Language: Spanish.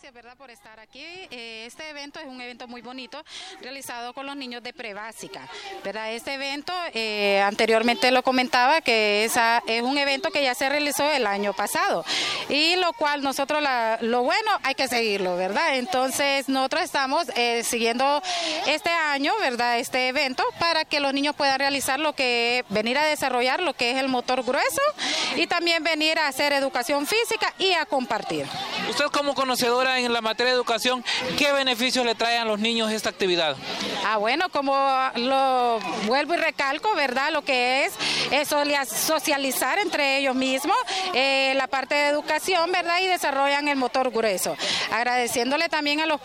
gracias, ¿verdad?, por estar aquí. Este evento es un evento muy bonito realizado con los niños de prebásica, ¿verdad? Este evento, anteriormente lo comentaba, que es un evento que ya se realizó el año pasado y lo cual nosotros, lo bueno hay que seguirlo, ¿verdad? Entonces nosotros estamos siguiendo este año, ¿verdad?, este evento para que los niños puedan realizar venir a desarrollar lo que es el motor grueso y también venir a hacer educación física y a compartir. Usted como conocedora en la materia de educación, ¿qué beneficios le trae a los niños esta actividad? Bueno, como lo vuelvo y recalco, ¿verdad?, lo que es socializar entre ellos mismos, la parte de educación, ¿verdad?, y desarrollan el motor grueso. Agradeciéndole también a los